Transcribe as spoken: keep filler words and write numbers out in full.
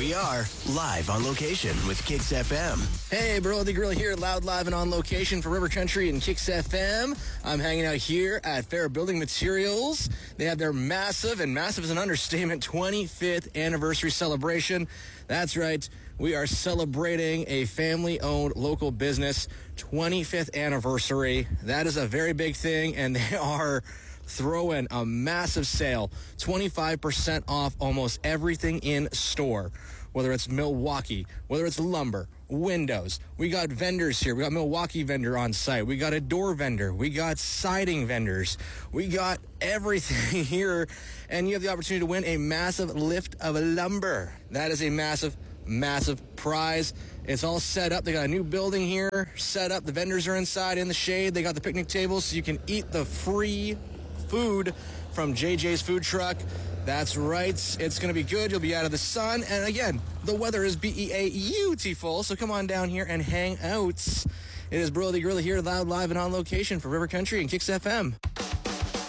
we are, live on location with Kicks F M. Hey, Brody Grill here, loud, live, and on location for River Country and Kicks F M. I'm hanging out here at Fair Building Materials. They have their massive, and massive is an understatement, twenty-fifth anniversary celebration. That's right, we are celebrating a family-owned local business twenty-fifth anniversary. That is a very big thing, and they are throwing a massive sale, twenty-five percent off almost everything in store, whether it's Milwaukee, whether it's lumber, windows. We got vendors here. We got Milwaukee vendor on site. We got a door vendor. We got siding vendors. We got everything here, and you have the opportunity to win a massive lift of lumber. That is a massive, massive prize. It's all set up. They got a new building here set up. The vendors are inside in the shade. They got the picnic tables so you can eat the free food from J J's food truck. That's right. It's going to be good. You'll be out of the sun. And again, the weather is B E A beautiful. So come on down here and hang out. It is Brody Gorilla here, loud, live, and on location for River Country and Kicks F M.